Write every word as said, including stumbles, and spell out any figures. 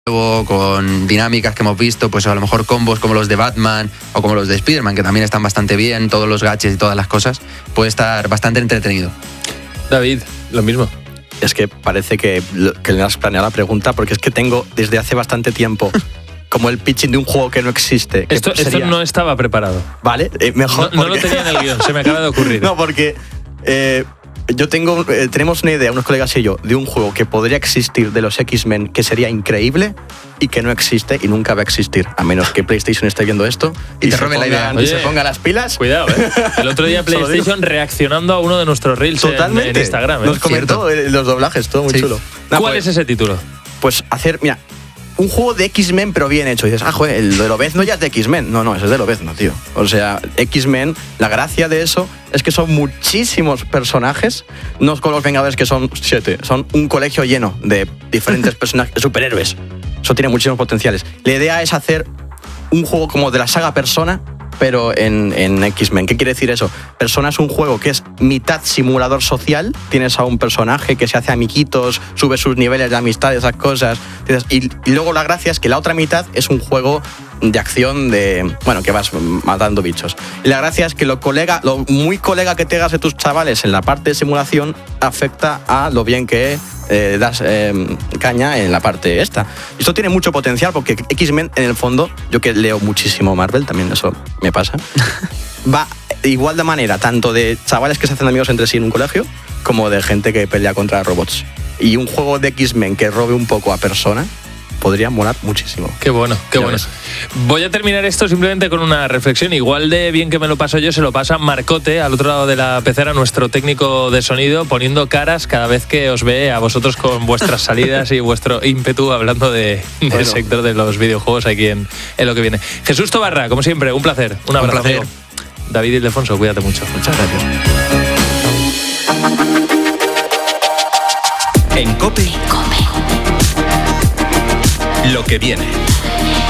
con dinámicas que hemos visto, pues a lo mejor combos como los de Batman o como los de Spider-Man, que también están bastante bien, todos los gadgets y todas las cosas, puede estar bastante entretenido. David, lo mismo. Es que parece que, que le has planeado la pregunta, porque es que tengo desde hace bastante tiempo como el pitching de un juego que no existe. Que esto, sería... esto no estaba preparado. Vale, eh, mejor. No, porque... no lo tenía en el guión, se me acaba de ocurrir. No, porque eh, yo tengo, eh, tenemos una idea, unos colegas y yo, de un juego que podría existir de los X-Men, que sería increíble y que no existe y nunca va a existir, a menos que PlayStation esté viendo esto y, y te robe la idea. Oye, y se ponga las pilas. Cuidado, ¿eh? El otro día PlayStation reaccionando a uno de nuestros reels en, en Instagram. ¿eh? Nos comentó los doblajes, todo muy sí. chulo. Nah, ¿Cuál pues, es ese título? Pues hacer, mira, un juego de X-Men pero bien hecho. Y dices, ah, joder, el de Lobezno ya es de X-Men. No, no, ese es de Lobezno, tío. O sea, X-Men, la gracia de eso es que son muchísimos personajes, no con los Vengadores que son siete, son un colegio lleno de diferentes personajes, superhéroes. Eso tiene muchísimos potenciales. La idea es hacer un juego como de la saga Persona, pero en, en X-Men. ¿Qué quiere decir eso? Persona es un juego que es mitad simulador social. Tienes a un personaje que se hace amiguitos, sube sus niveles de amistad, esas cosas. Y, y luego la gracia es que la otra mitad es un juego de acción de, bueno, que vas matando bichos. Y la gracia es que lo colega, lo muy colega que te hagas de tus chavales en la parte de simulación afecta a lo bien que eh, das eh, caña en la parte esta. Y esto tiene mucho potencial porque X-Men, en el fondo, yo que leo muchísimo Marvel, también eso me pasa, va igual de manera, tanto de chavales que se hacen amigos entre sí en un colegio, como de gente que pelea contra robots. Y un juego de X-Men que robe un poco a Persona podría molar muchísimo. Qué bueno, qué bueno. Voy a terminar esto simplemente con una reflexión. Igual de bien que me lo paso yo, se lo pasa Marcote, al otro lado de la pecera, nuestro técnico de sonido, poniendo caras cada vez que os ve a vosotros con vuestras salidas y vuestro ímpetu hablando de, del bueno. sector de los videojuegos aquí en, en Lo que Viene. Jesús Tobarra, como siempre, un placer. Un abrazo. Un placer. David Ildefonso, cuídate mucho. Muchas gracias. En COPE. Lo que viene.